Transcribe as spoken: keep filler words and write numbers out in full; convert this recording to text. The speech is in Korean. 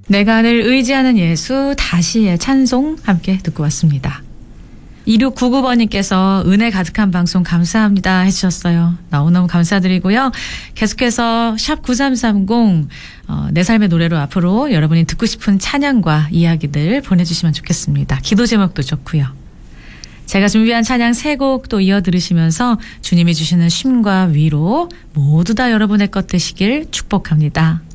내가 늘 의지하는 예수 다시의 찬송 함께 듣고 왔습니다. 이육구구 번님께서 은혜 가득한 방송 감사합니다 해주셨어요. 너무너무 감사드리고요. 계속해서 샵 구삼삼공 어, 내 삶의 노래로 앞으로 여러분이 듣고 싶은 찬양과 이야기들 보내주시면 좋겠습니다. 기도 제목도 좋고요. 제가 준비한 찬양 세 곡 또 이어 들으시면서 주님이 주시는 쉼과 위로 모두 다 여러분의 것 되시길 축복합니다.